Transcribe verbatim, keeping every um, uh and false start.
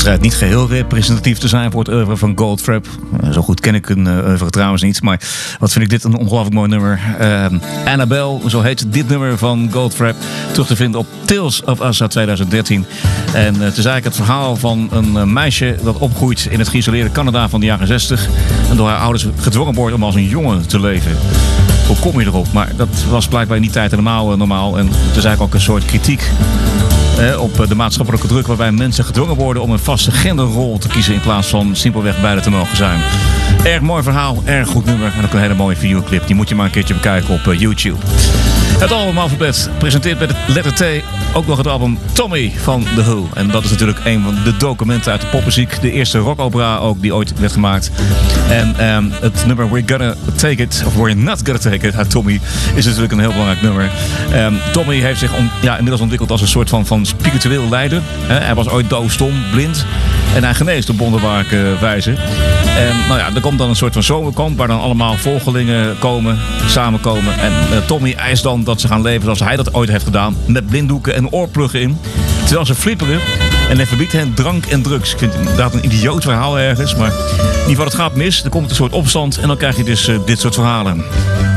schijnt niet geheel representatief te zijn voor het oeuvre van Goldfrapp. Uh, zo goed ken ik een uh, oeuvre trouwens niet. Maar wat vind ik dit een ongelooflijk mooi nummer. Uh, Annabelle, zo heet dit nummer van Goldfrapp. Terug te vinden op Tales of Us uit twintig dertien. En uh, het is eigenlijk het verhaal van een uh, meisje dat opgroeit in het geïsoleerde Canada van de jaren zestig. En door haar ouders gedwongen wordt om als een jongen te leven. Hoe kom je erop? Maar dat was blijkbaar in die tijd helemaal uh, normaal. En het is eigenlijk ook een soort kritiek eh, op uh, de maatschappelijke druk waarbij mensen gedwongen worden om een vaste genderrol te kiezen in plaats van simpelweg beide te mogen zijn. Erg mooi verhaal, erg goed nummer en ook een hele mooie videoclip. Die moet je maar een keertje bekijken op uh, YouTube. Het album Alphabet presenteert met het letter T ook nog het album Tommy van The Who. En dat is natuurlijk een van de documenten uit de popmuziek. De eerste rockopera ook die ooit werd gemaakt. En um, het nummer We're Gonna Take It, of We're Not Gonna Take It uit Tommy is natuurlijk een heel belangrijk nummer. Um, Tommy heeft zich on, ja, inmiddels ontwikkeld als een soort van, van spiritueel leider. He, hij was ooit doof, stom, blind. En hij geneest op wonderbaarlijke wijze. En nou ja, er komt dan een soort van zomerkamp waar dan allemaal volgelingen komen, samenkomen. En uh, Tommy eist dan dat ze gaan leven zoals hij dat ooit heeft gedaan. Met blinddoeken en oorpluggen in. Terwijl ze flipperen. En hij verbiedt hen drank en drugs. Ik vind het inderdaad een idioot verhaal ergens. Maar in ieder geval, het gaat mis. Er komt een soort opstand. En dan krijg je dus uh, dit soort verhalen.